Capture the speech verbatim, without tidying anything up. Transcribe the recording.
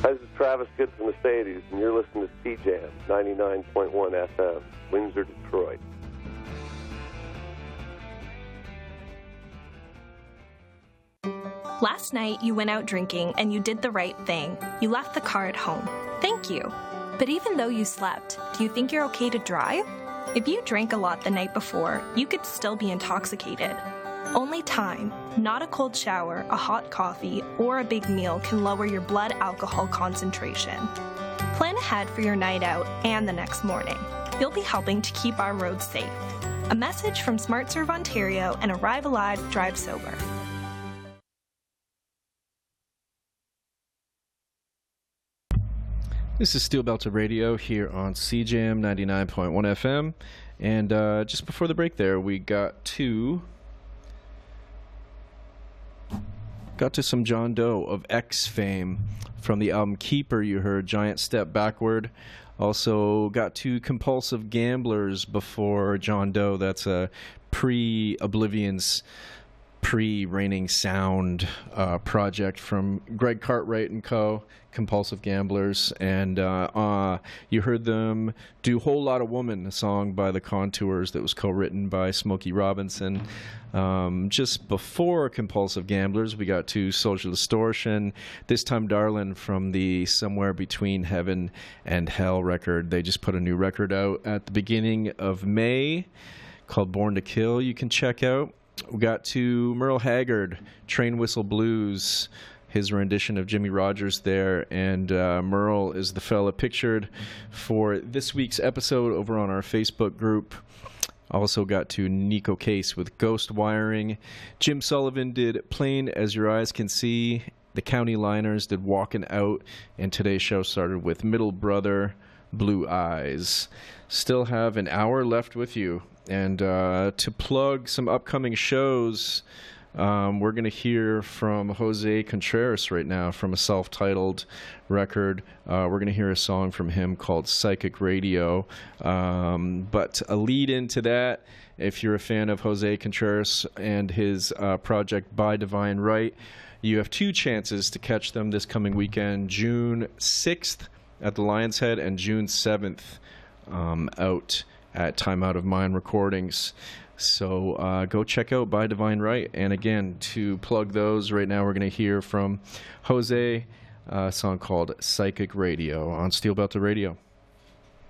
Hi, this is Travis Good from Mercedes, and you're listening to C-Jam, ninety-nine point one F M, Windsor, Detroit. Last night, you went out drinking and you did the right thing. You left the car at home. Thank you. But even though you slept, do you think you're okay to drive? If you drank a lot the night before, you could still be intoxicated. Only time, not a cold shower, a hot coffee, or a big meal can lower your blood alcohol concentration. Plan ahead for your night out and the next morning. You'll be helping to keep our roads safe. A message from SmartServe Ontario and Arrive Alive, Drive Sober. This is Steel Belted Radio here on C Jam ninety-nine point one F M. And uh, just before the break there, we got to... Got to some John Doe of X fame from the album Keeper. You heard Giant Step Backward. Also got to Compulsive Gamblers before John Doe. That's a pre-Oblivion's pre-Raining Sound uh, project from Greg Cartwright and co. Compulsive Gamblers. And uh, uh, you heard them do Whole Lotta Woman, a song by the Contours that was co-written by Smokey Robinson. Um, just before Compulsive Gamblers, we got to Social Distortion, This Time Darlin' from the Somewhere Between Heaven and Hell record. They just put a new record out at the beginning of May called Born to Kill. You can check out. We got to Merle Haggard, Train Whistle Blues, his rendition of Jimmy Rogers there, and uh, Merle is the fella pictured for this week's episode over on our Facebook group. Also got to Nico Case with Ghost Wiring. Jim Sullivan did Plain As Your Eyes Can See. The County Liners did Walkin' Out, and today's show started with Middle Brother, Blue Eyes. Still have an hour left with you. And uh, to plug some upcoming shows, um, we're going to hear from Jose Contreras right now from a self-titled record. Uh, we're going to hear a song from him called Psychic Radio. Um, but a lead into that, if you're a fan of Jose Contreras and his uh, project By Divine Right, you have two chances to catch them this coming weekend, June sixth at the Lion's Head and June seventh um, out at Time Out of Mind Recordings. So uh, go check out By Divine Right. And again, to plug those, right now we're going to hear from Jose, a song called Psychic Radio on Steel Belted Radio.